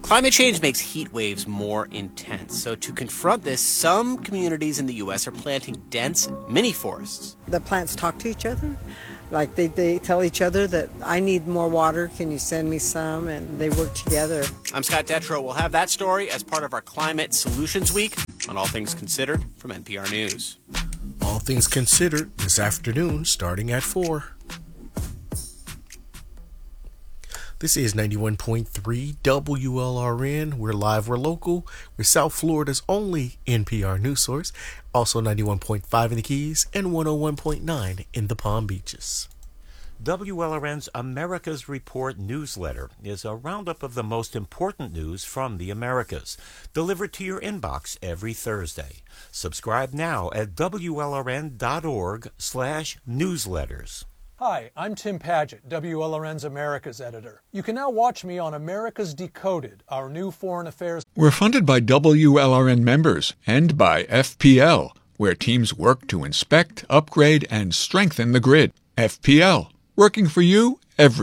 Climate change makes heat waves more intense. So to confront this, some communities in the U.S. are planting dense mini forests. The plants talk to each other. Like they tell each other that I need more water, can you send me some? And they work together. I'm Scott Detrow. We'll have that story as part of our Climate Solutions Week on All Things Considered from NPR News. All Things Considered this afternoon starting at 4. This is 91.3 WLRN. We're live, we're local. We're South Florida's only NPR news source. Also 91.5 in the Keys and 101.9 in the Palm Beaches. WLRN's America's Report newsletter is a roundup of the most important news from the Americas, delivered to your inbox every Thursday. Subscribe now at WLRN.org/newsletters. Hi, I'm Tim Padgett, WLRN's America's editor. You can now watch me on America's Decoded, our new foreign affairs. We're funded by WLRN members and by FPL, where teams work to inspect, upgrade, and strengthen the grid. FPL, working for you every